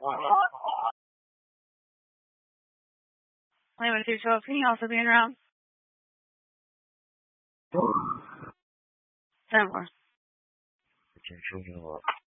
Lemon 212, can you also be in round? 10-4.